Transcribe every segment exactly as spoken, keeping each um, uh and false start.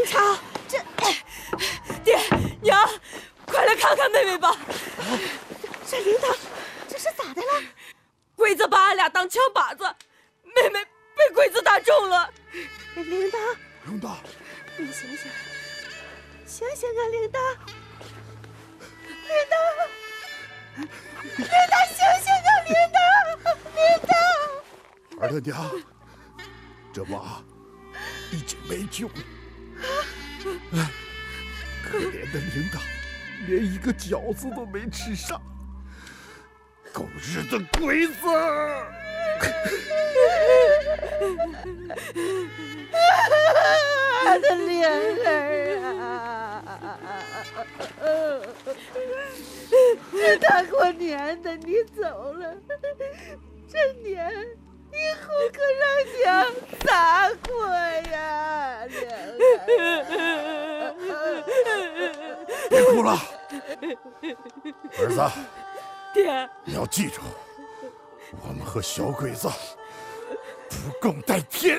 明昌，这爹娘，快来看看妹妹吧！ 这铃铛，这是咋的了？ 鬼子把俺俩当枪靶子，妹妹被鬼子打中了。 铃铛， 铃铛， 你醒醒，醒醒啊，铃铛，铃铛，铃铛，醒醒啊，铃铛，铃铛！ 儿他娘，这娃已经没救了。可怜的铃铛，连一个饺子都没吃上。狗日的鬼子！ 我的灵儿啊！这大过年的你走了，这年以后可让娘咋过呀，灵儿？ 别哭了，儿子。 爹， 你要记住，我们和小鬼子不共戴天。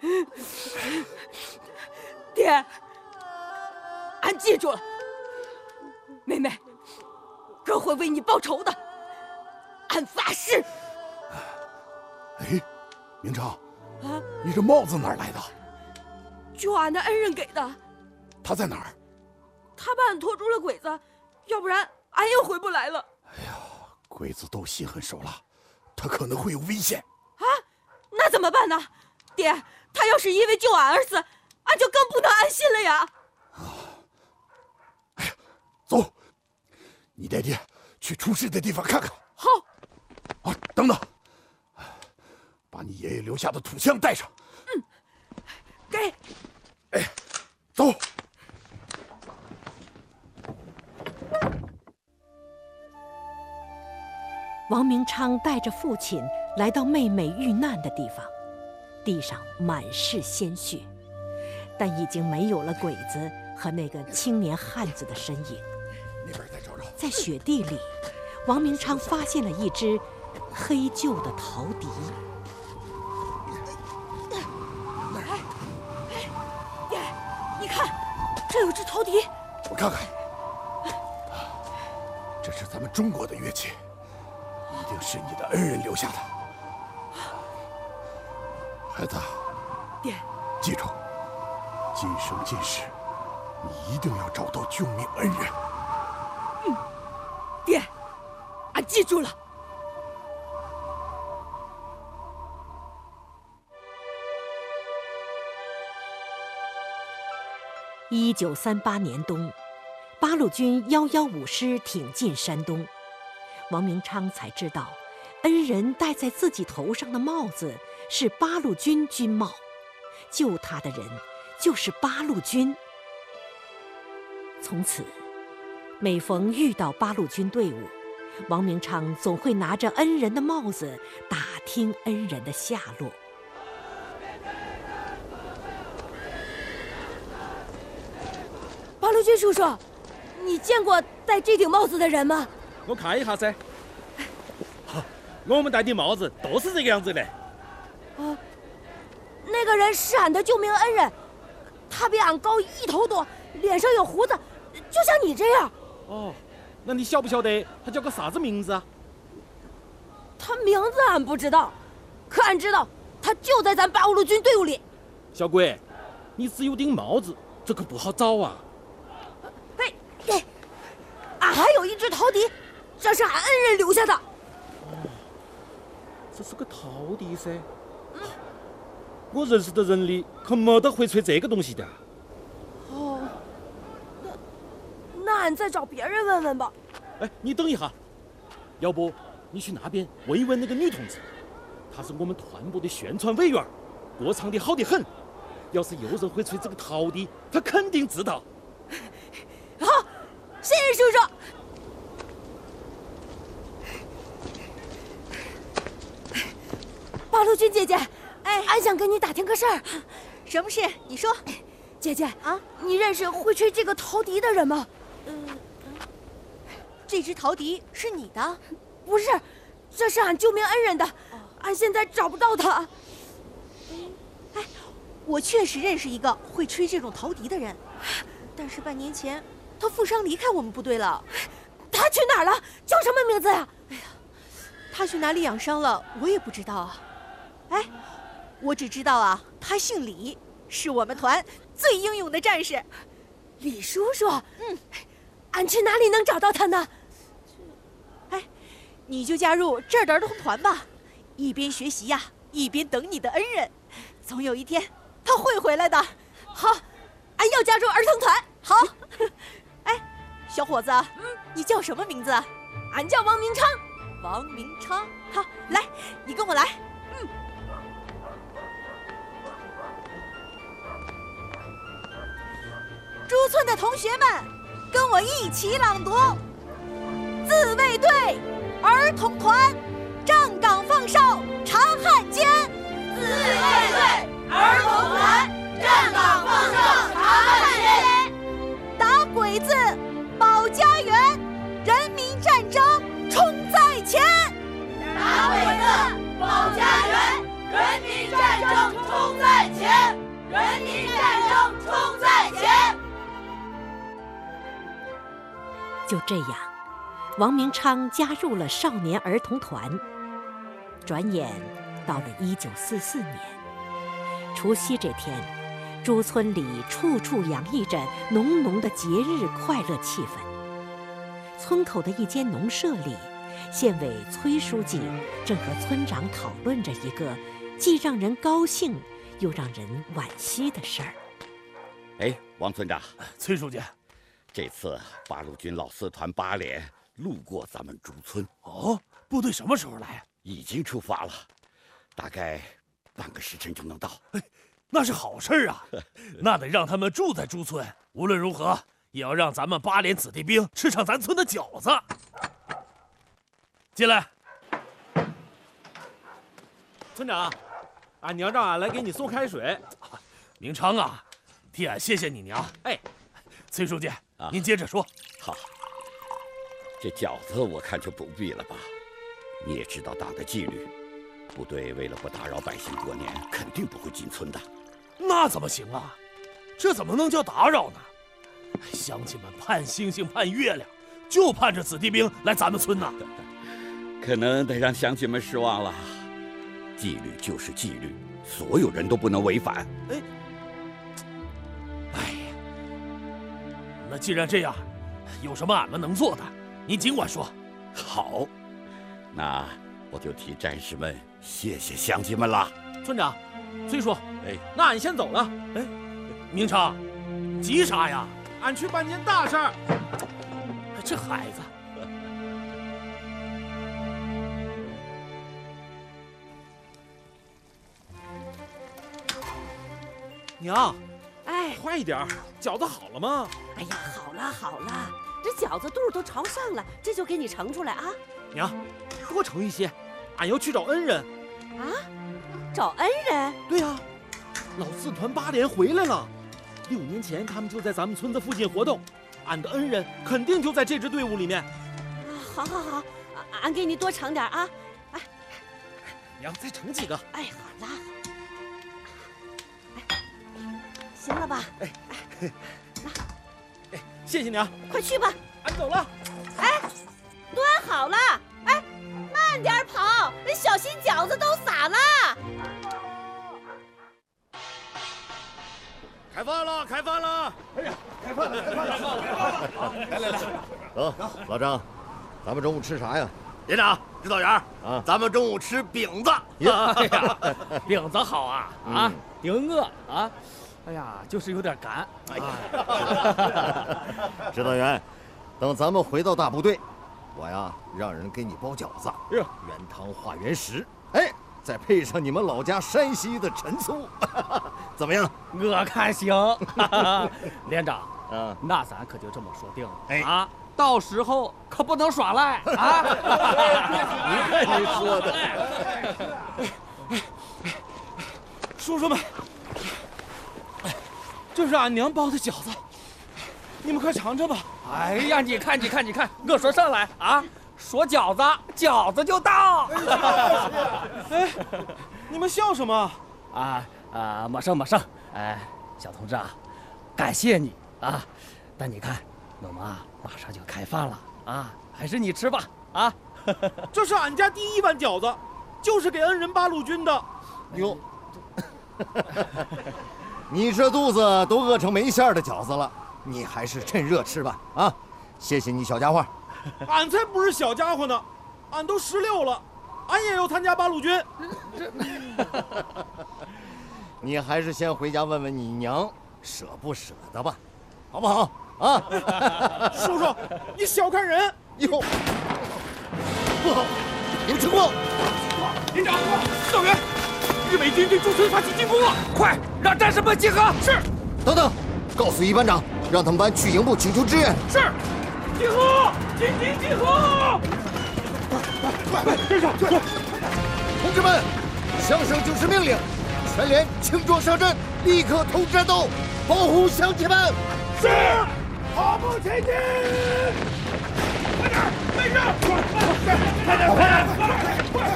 爹，俺记住了，妹妹，哥会为你报仇的，俺发誓。 哎，明昌， 啊， 你这帽子哪儿来的？ 就俺的恩人给的。 他在哪儿？ 他把俺拖住了鬼子，要不然俺也回不来了。 哎呀，鬼子都心狠手辣，他可能会有危险啊！那怎么办呢？爹，他要是因为救俺而死，俺就更不能安心了呀！ 啊！哎呀，走，你带爹去出事的地方看看。 好。 啊，等等，把你爷爷留下的土枪带上。 嗯，给。 哎，走。 王明昌带着父亲来到妹妹遇难的地方，地上满是鲜血，但已经没有了鬼子和那个青年汉子的身影。 那边再找找。 在雪地里，王明昌发现了一只黑旧的陶笛。 哎，爹，你看，这有只陶笛。 我看看，这是咱们中国的乐器。一定是你的恩人留下的，孩子。 爹， 记住，今生今世，你一定要找到救命恩人。 嗯，爹，俺记住了。 一九三八年冬，八路军幺幺五师挺进山东。王明昌才知道，恩人戴在自己头上的帽子是八路军军帽，救他的人就是八路军。从此，每逢遇到八路军队伍，王明昌总会拿着恩人的帽子打听恩人的下落。 八路军叔叔，你见过戴这顶帽子的人吗？ 我看一下噻。我们戴的帽子都是这个样子的。 啊，那个人是俺的救命恩人，他比俺高一头多，脸上有胡子，就像你这样。 哦，那你晓不晓得他叫个啥子名字啊？ 他名字俺不知道，可俺知道他就在咱八路军队伍里。 小鬼，你只有顶帽子，这可不好找啊。 嘿，嘿，俺还有一只陶笛。这是俺恩人留下的。 哦，这是个陶笛噻。嗯，我认识的人里可没得会吹这个东西的。 哦，那那俺再找别人问问吧。 哎，你等一下，要不你去那边问一问那个女同志，她是我们团部的宣传委员，歌唱的好得很。要是有人会吹这个陶笛，她肯定知道。 好，谢谢叔叔。八路军姐姐，哎，俺想跟你打听个事儿。 什么事？你说。 姐姐啊，你认识会吹这个陶笛的人吗？ 嗯，这只陶笛是你的？ 不是，这是俺救命恩人的，俺现在找不到他。 哎， 我确实认识一个会吹这种陶笛的人，但是半年前他负伤离开我们部队了。 他去哪儿了？叫什么名字呀？ 哎呀，他去哪里养伤了，我也不知道啊。哎，我只知道啊，他姓李，是我们团最英勇的战士。 李叔叔，嗯，俺去哪里能找到他呢？ 哎，你就加入这儿的儿童团吧，一边学习呀，一边等你的恩人。总有一天他会回来的。 好，俺要加入儿童团。 好。哎，小伙子，嗯，你叫什么名字？ 俺叫王明昌。 王明昌，好，来，你跟我来。嗯。驻村的同学们，跟我一起朗读：自卫队儿童团，站岗放哨查汉奸。 自卫队儿童团，站岗放哨查汉奸。 打鬼子，保家园，人民战争冲在前。 打鬼子，保家园，人民战争冲在前。人民战争冲在前。 就这样，王明昌加入了少年儿童团。转眼到了一九四四年，除夕这天，朱村里处处洋溢着浓浓的节日快乐气氛。村口的一间农舍里，县委崔书记正和村长讨论着一个既让人高兴又让人惋惜的事儿。 哎，王村长， 崔书记， 这次八路军老四团八连路过咱们朱村。 哦，部队什么时候来？ 已经出发了，大概半个时辰就能到。 哎，那是好事啊！那得让他们住在朱村，无论如何也要让咱们八连子弟兵吃上咱村的饺子。进来。 村长，俺娘让俺来给你送开水。 明昌啊，替俺谢谢你娘。 哎， 崔书记， 啊、 您接着说。 好，这饺子我看就不必了吧。你也知道党的纪律，部队为了不打扰百姓过年，肯定不会进村的。 那怎么行啊？这怎么能叫打扰呢？乡亲们盼星星盼月亮，就盼着子弟兵来咱们村呢。 可能得让乡亲们失望了。纪律就是纪律，所有人都不能违反。 哎，哎呀，那既然这样，有什么俺们能做的，您尽管说。 好，那我就替战士们谢谢乡亲们了。 村长，崔叔， 哎， 那俺先走了。 哎，明昌，急啥呀？ 俺去办件大事儿。 这孩子。 娘， 哎， 快一点，饺子好了吗？ 哎呀，好了好了，这饺子肚都朝上了，这就给你盛出来啊。 娘，多盛一些，俺要去找恩人。 啊？找恩人？ 对呀、啊，老四团八连回来了。六年前他们就在咱们村子附近活动，俺的恩人肯定就在这支队伍里面。 好好好，俺给你多盛点啊。哎， 娘，再盛几个。 哎，好啦。行了吧？ 哎，拿，哎，谢谢娘， 快去吧， 俺走了。 哎，端好了，哎，慢点跑，小心饺子都洒了。 开饭了，开饭了！ 哎呀，开饭了，开饭了，开饭了！来来来， 走，老张，咱们中午吃啥呀？ 连长、指导员啊， 咱们中午吃饼子。 哎呀，饼子好啊啊，顶饿啊！哎呀，就是有点干。哎呀， 指导员，等咱们回到大部队，我呀让人给你包饺子，原汤化原食，哎，再配上你们老家山西的陈醋，怎么样？ 我看行。连长， 啊， 那咱可就这么说定了。 哎啊，到时候可不能耍赖啊！ 你看你说的。 叔叔们，这是俺娘包的饺子，你们快尝尝吧。 哎呀，你看，你看，你看，我说上来啊，说饺子，饺子就到。 哎，你们笑什么？ 啊啊，没事没事， 哎，小同志啊，感谢你啊！但你看，我们啊马上就开饭了啊，还是你吃吧啊！ 这是俺家第一碗饺子，就是给恩人八路军的。 哟，你这肚子都饿成没馅儿的饺子了，你还是趁热吃吧啊！谢谢你，小家伙。 俺才不是小家伙呢，俺都十六了，俺也要参加八路军。 你还是先回家问问你娘舍不舍得吧，好不好啊？ 叔叔，你小看人哟，不好，有情况！ 连长，动员！日美军对驻村发起进攻了，快让战士们集合！是。 等等，告诉一班长，让他们班去营部请求支援。 是。集合！紧急集合！ 快快，跟上！快！同志们，乡声就是命令，全连轻装上阵，立刻投入战斗，保护乡亲们。 是。跑步前进！快点，跟上！快点，快点，快点，快！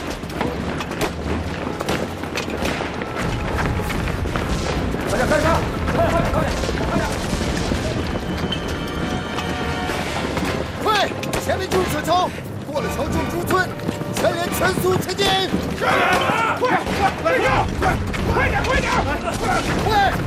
快点，跟上！快点，快点，快点，快点！ 快，前面就是小桥，过了桥就是驻村，全连全速前进！ 是。快，快，跟上！快，快点，快点！快！